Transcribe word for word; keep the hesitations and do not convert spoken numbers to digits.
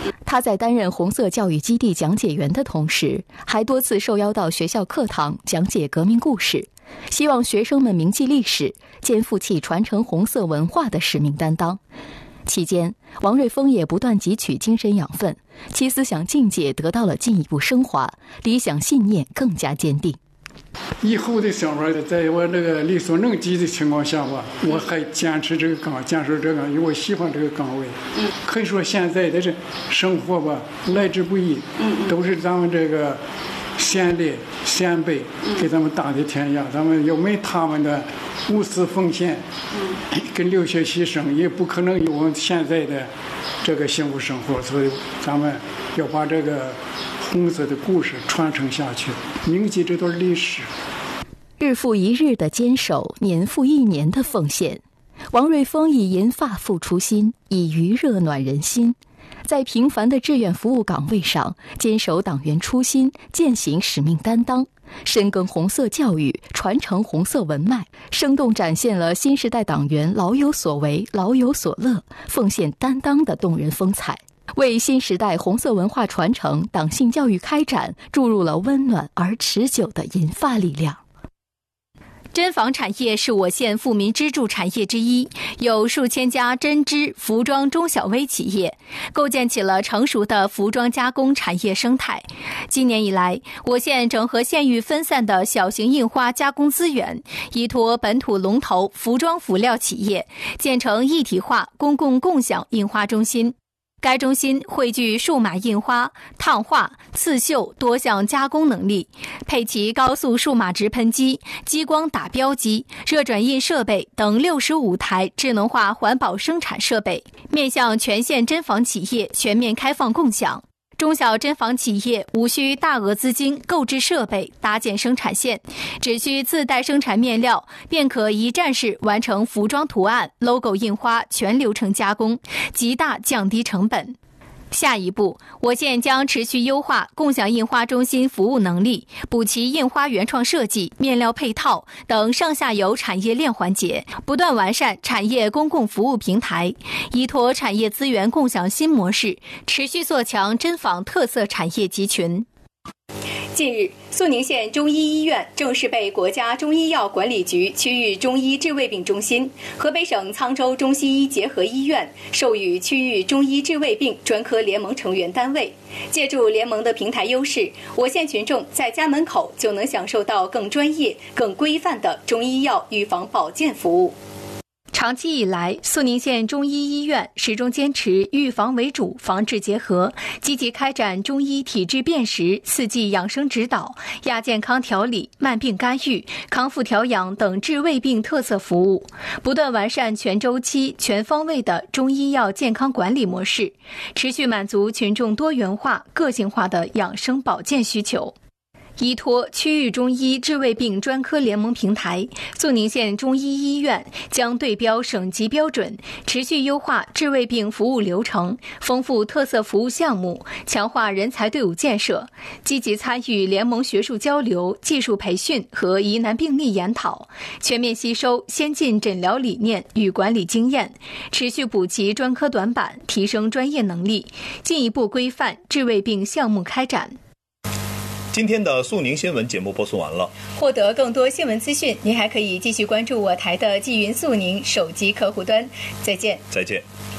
他在担任红色教育基地讲解员的同时，还多次受邀到学校课堂讲解革命故事，希望学生们铭记历史，肩负起传承红色文化的使命担当。期间，王瑞峰也不断汲取精神养分，其思想境界得到了进一步升华，理想信念更加坚定。 以后的生活，在我这个力所能及的情况下吧，我还坚持这个岗，坚持这个，因为我喜欢这个岗位。嗯，可以说现在的这生活吧，来之不易，嗯，都是咱们这个先烈先辈给咱们打的天下，咱们要没他们的无私奉献，嗯，跟流血牺牲，也不可能有我们现在的这个幸福生活。所以，咱们要把这个红色的故事传承下去，铭记这段历史。 日复一日的坚守，年复一年的奉献，王瑞峰以银发付初心，以余热暖人心。在平凡的志愿服务岗位上，坚守党员初心，践行使命担当，深耕红色教育，传承红色文脉，生动展现了新时代党员老有所为、老有所乐、奉献担当的动人风采，为新时代红色文化传承、党性教育开展注入了温暖而持久的银发力量。 针纺产业是我县富民支柱产业之一，有数千家针织、服装中小微企业，构建起了成熟的服装加工产业生态。今年以来，我县整合县域分散的小型印花加工资源，依托本土龙头服装辅料企业，建成一体化公共共享印花中心。该中心汇聚数码印花、烫画、刺绣多项加工能力，配齐高速数码直喷机、激光打标机、热转印设备等六十五台智能化环保生产设备，面向全县针纺企业全面开放共享。中小针纺企业无需大额资金购置设备搭建生产线，只需自带生产面料，便可一站式完成服装图案、logo 印花全流程加工，极大降低成本。下一步，我县将持续优化共享印花中心服务能力，补齐印花原创设计、面料配套等上下游产业链环节，不断完善产业公共服务平台，依托产业资源共享新模式，持续做强针纺特色产业集群。近日，肃宁县中医医院正式被国家中医药管理局区域中医治胃病中心、河北省沧州中西医结合医院授予区域中医治胃病专科联盟成员单位。借助联盟的平台优势，我县群众在家门口就能享受到更专业、更规范的中医药预防保健服务。长期以来，肃宁县中医医院始终坚持预防为主、防治结合，积极开展中医体质辨识、四季养生指导、亚健康调理、慢病干预、康复调养等治胃病特色服务，不断完善全周期、全方位的中医药健康管理模式，持续满足群众多元化、个性化的养生保健需求。依托区域中医治胃病专科联盟平台，肃宁县中医医院将对标省级标准，持续优化治胃病服务流程，丰富特色服务项目，强化人才队伍建设，积极参与联盟学术交流、技术培训和疑难病例研讨，全面吸收先进诊疗理念与管理经验，持续补齐专科短板，提升专业能力，进一步规范治胃病项目开展。 今天的肃宁新闻节目播送完了。 获得更多新闻资讯，您还可以继续关注我台的纪云肃宁手机客户端。再见。 再见。